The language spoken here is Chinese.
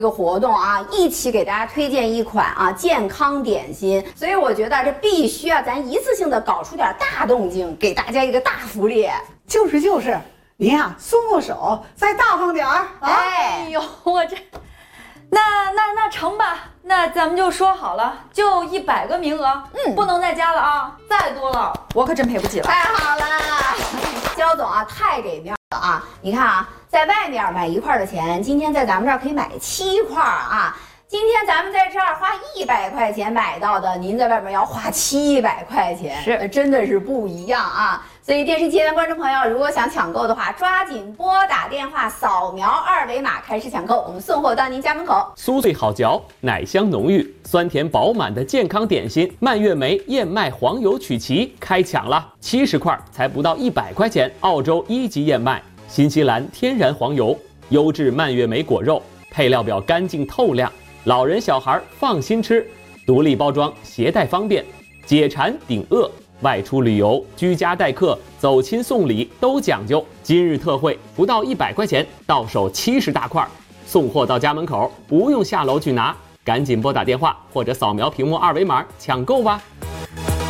这个活动啊，一起给大家推荐一款啊健康点心，所以我觉得这必须啊，咱一次性的搞出点大动静，给大家一个大福利。 就是，您啊松过手，再大方点儿啊！ 哎呦，我这，那成吧？那咱们就说好了，就100个名额，不能再加了啊！再多了我可真赔不起了。 太好了，焦总啊，太给面了啊！你看啊，在外面买1块的钱，今天在咱们这儿可以买7块啊。今天咱们在这儿花100块钱买到的，您在外面要花700块钱， 是， 真的是不一样啊！所以电视机前的观众朋友，如果想抢购的话，抓紧拨打电话，扫描2维码开始抢购，我们送货到您家门口。 酥脆好嚼，奶香浓郁，酸甜饱满的健康点心蔓越莓燕麦黄油曲奇开抢了，70块才不到100块钱，澳洲1级燕麦，新西兰天然黄油，优质蔓越莓果肉，配料表干净透亮，老人小孩放心吃，独立包装，携带方便，解馋顶饿。外出旅游、居家待客、走亲送礼都讲究。今日特惠，不到100块钱，到手70大块，送货到家门口，不用下楼去拿。赶紧拨打电话或者扫描屏幕2维码抢购吧。